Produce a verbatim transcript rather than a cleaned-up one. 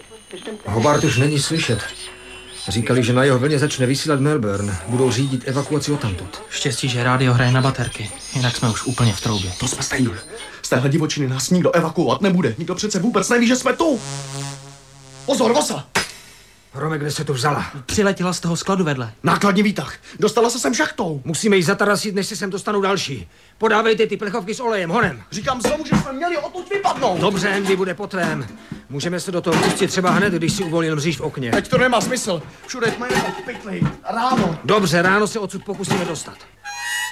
Hobart už není slyšet. Říkali, že na jeho vlně začne vysílat Melbourne. Budou řídit evakuaci odtamtud. Štěstí, že rádio hraje na baterky. Jinak jsme už úplně v troubě. To jsme stejně. Z téhle divočiny nás nikdo evakuovat nebude. Nikdo přece vůbec neví, že jsme tu. Pozor, Vosa! Rome, kde se tu vzala? Přiletěla z toho skladu vedle. Nákladní výtah. Dostala se sem šachtou. Musíme jí zatarasit, než se sem dostanou další. Podávejte ty plechovky s olejem, honem. Říkám znovu, že jsme měli odtud vypadnout. Dobře, Andy, bude po tvém. Můžeme se do toho pustit třeba hned, když si uvolnil mříž v okně. Teď to nemá smysl. Všude jsme jenom pytli. Ráno. Dobře, ráno se odsud pokusíme dostat.